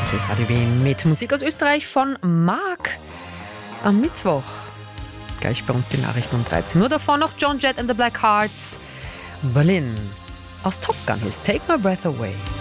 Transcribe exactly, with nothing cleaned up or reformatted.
Das ist Radio Wien mit Musik aus Österreich von Mark. Am Mittwoch. Gleich bei uns die Nachrichten um dreizehn Uhr. Davor noch John Jett and the Black Hearts. Berlin. Aus Top Gun ist Take My Breath Away.